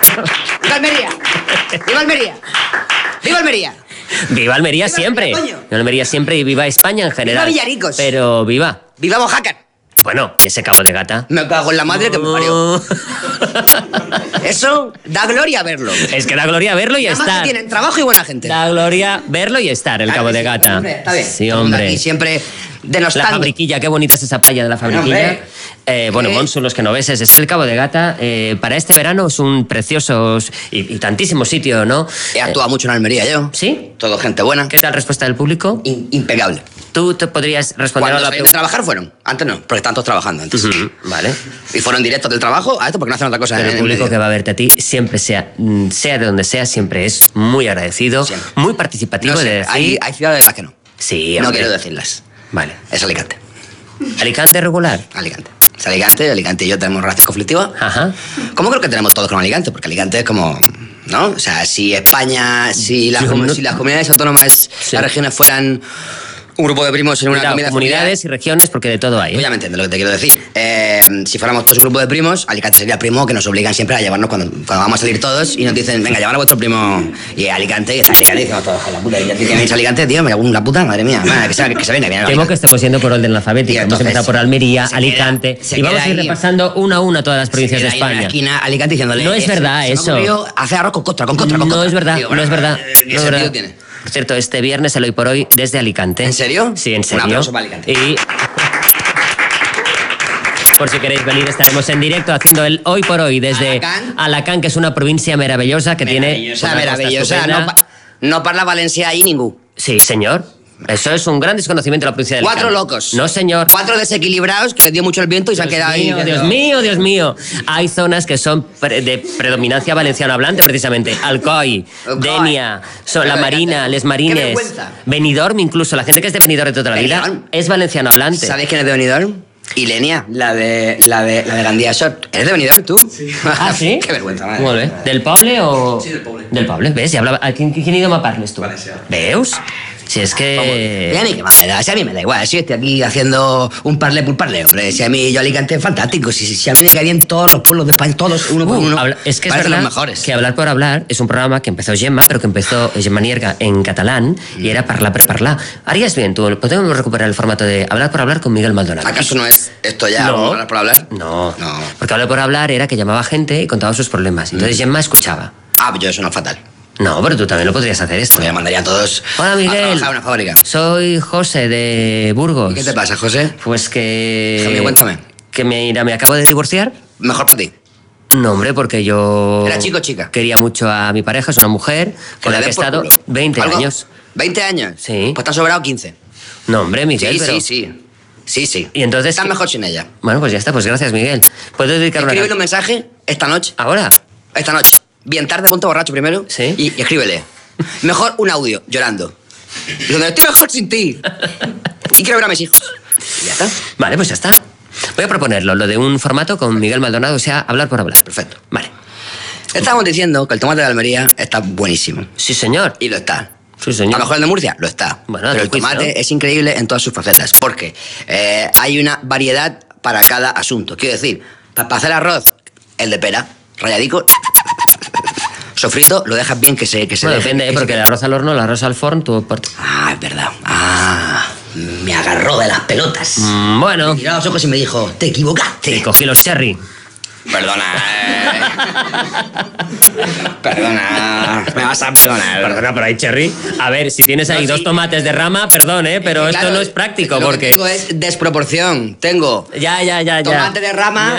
¡Viva Almería! ¡Viva Almería! ¡Viva Almería! Viva Almería siempre. Coño. Viva Almería siempre y viva España en general. Viva Villaricos. Pero viva. ¡Viva Mojácar! Bueno, ese Cabo de Gata. Me cago en la madre que me parió. Eso da gloria verlo. Es que da gloria verlo y Además estar. que tienen trabajo y buena gente. Da gloria verlo y estar, el Claro Cabo que de sí, Gata. hombre, está bien. Sí, Todo el mundo hombre. aquí siempre La denostando. Fabriquilla, qué bonita es esa playa de la Fabriquilla. Bueno, Monsu, los que no ves, es el Cabo de Gata. Para este verano es un precioso y tantísimo sitio, ¿no? He actuado mucho en Almería yo. ¿Sí? Todo gente buena. ¿Qué tal respuesta del público? Impecable. Tú te podrías responder Cuando a la salieron de trabajar fueron. Antes no, porque están todos trabajando antes. Vale. Y fueron directos del trabajo a esto porque no hacen otra cosa. Pero el en público medio. que va a verte a ti, siempre sea de donde sea, siempre es muy agradecido, Siempre. muy participativo No sé, de decir... hay ciudades en las que no. Sí, No hombre. quiero decirlas. Vale. Es Alicante. Alicante regular. Alicante. Es Alicante, Alicante y yo tenemos relación conflictiva. Ajá. Como creo que tenemos todos con Alicante, porque Alicante es como... ¿No? O sea, si España, si las comunidades autónomas, Sí. las regiones fueran un grupo de primos en una Cuidado, comunidad comunidades y regiones, porque de todo hay. Tú ya me entiendes lo que te quiero decir. Si fuéramos todos un grupo de primos, Alicante sería primo que nos obligan siempre a llevarnos cuando vamos a salir todos y nos dicen, venga, llevar a vuestro primo. Y Alicante, y está Alicante, y decimos todos, con la puta. Y ya que me dicho Alicante, tío, me cago en la puta, madre mía. Que se venga, que Temo que estemos yendo por orden alfabético. Y Hemos entonces, empezado por Almería, se Alicante, queda- se y vamos queda a ir ahí. repasando una a una todas las provincias de En la España. esquina, Alicante diciéndole. No es verdad se me eso. ocurrió hacer arroz con costra, con costra. No es verdad, Digo, no es verdad. ¿Qué no es sentido verdad. tiene? Por cierto, este viernes el Hoy por Hoy desde Alicante. ¿En serio? Sí, en Un serio. aplauso para Alicante. Y por si queréis venir, estaremos en directo haciendo el Hoy por Hoy desde Alacant, que es una provincia maravillosa que tiene... Maravillosa, una costa maravillosa. estupenda. No parla Valencia ahí ningún. Sí, señor. Eso es un gran desconocimiento de la provincia de Alicante. 4 locos. No, señor. 4 desequilibrados que les dio mucho el viento y se han quedado ahí. Dios mío, Dios mío. Hay zonas que son de predominancia valenciano hablante, precisamente. Alcoy, Denia, La Marina, Les Marines, vergüenza. Benidorm, incluso la gente que es de Benidorm de toda la vida Benidorm. es valenciano hablante. ¿Sabéis quién es de Benidorm? Ilenia, la de Gandía Short. ¿Eres de Benidorm tú? Sí. Ah, sí? Qué vergüenza, madre. Molt bé. Del poble o...? Sí, del poble. Del poble, ves? Ja hablava... Quin idioma parles tu? Valencià. Veus? Si és que... Y a mí qué más me da, si a mí me da igual, si estoy aquí haciendo un parlé por parlé, hombre, si a mí yo Alicante es fantástico, si a mí me caerían todos los pueblos de España, todos, uno por uno, Es que es parecen verdad los mejores. que Hablar por Hablar es un programa que empezó Gemma, pero que empezó Gemma Nierga en catalán y era parlar per parlar. Harías bien, tú, podemos recuperar el formato de Hablar por Hablar con Miguel Maldonado. ¿Acaso no es esto ya, No. hablar por hablar? No, No. porque Hablar por Hablar era que llamaba gente y contaba sus problemas. Entonces Gemma escuchaba. Ah, yo eso no es fatal. No, pero tú también lo podrías hacer esto. Me mandaría a todos Hola, a Miguel. trabajar en una fábrica. Soy José de Burgos. ¿Y qué te pasa, José? Pues que... Déjame, cuéntame. Que me acabo de divorciar. Mejor para ti. No, hombre, porque yo... ¿Era chico o chica? Quería mucho a mi pareja, es una mujer con la le que he den por estado culo. 20 ¿Algo? años. ¿20 años? Sí. Pues te han sobrado 15. No, hombre, Miguel, Sí, pero... sí. Y entonces... Estás mejor sin ella. Bueno, pues ya está, pues gracias, Miguel. ¿Puedo dedicar una... Escríbele un mensaje esta noche. ¿Ahora? Esta noche. Bien tarde, ponte borracho primero. Sí. Y escríbele. Mejor un audio, llorando. Diciendo, estoy mejor sin ti. Y quiero ver a mis hijos. Y ya está. Vale, pues ya está. Voy a proponerlo, lo de un formato con Miguel Maldonado, o sea, hablar por hablar. Perfecto. Vale. Estábamos diciendo que el tomate de Almería está buenísimo. Sí, señor. Y lo está. Sí, A señor. lo mejor el de Murcia lo está. Bueno, pero del el tomate quiz, ¿no? es increíble en todas sus facetas. Porque hay una variedad para cada asunto. Quiero decir, para hacer arroz, el de pera, rayadico, sofrito, lo dejas bien que se Bueno, deje, depende, que se porque el arroz al horno, el arroz al forn, tú... Ah, es verdad. Ah, me agarró de las pelotas. Bueno, Me miró a los ojos y me dijo, te equivocaste. y cogí los cherry. Perdona. Perdona. Me vas a perdonar. Perdona, pero hay cherry. A ver, si tienes ahí No, dos sí. tomates de rama, perdón, pero Claro, esto no es práctico, lo que porque... tengo es desproporción. Tengo Ya. tomate de rama,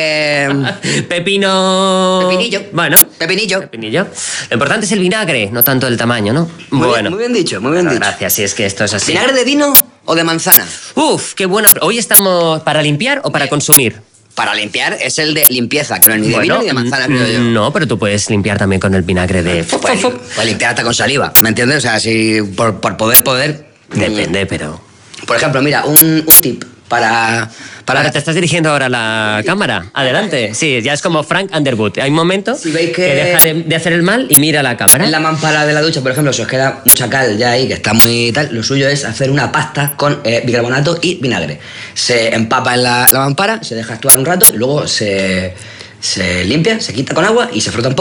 Pepino... Pepinillo. Bueno. Pepinillo. Pepinillo. Lo importante es el vinagre, no tanto el tamaño, ¿no? Muy bien dicho, muy bien Bueno, dicho. gracias, si es que esto es así. ¿Vinagre de vino o de manzana? Uf, qué buena... Hoy estamos para limpiar o para consumir. Para limpiar es el de limpieza, que no es ni de vino ni de manzana, creo yo. No, pero tú puedes limpiar también con el vinagre de... Puedes limpiar hasta con saliva, ¿me entiendes? O sea, si por poder... Depende, pero... Por ejemplo, mira, un tip para Ahora te estás dirigiendo ahora a la cámara. Adelante. Sí, ya es como Frank Underwood. Hay un momento Si veis que- deja de hacer el mal y mira a la cámara. En la mampara de la ducha, por ejemplo, si os queda mucha cal ya ahí, que está muy tal, lo suyo es hacer una pasta con bicarbonato y vinagre. Se empapa en la mampara, se deja actuar un rato y luego se limpia, se quita con agua y se frota un poco.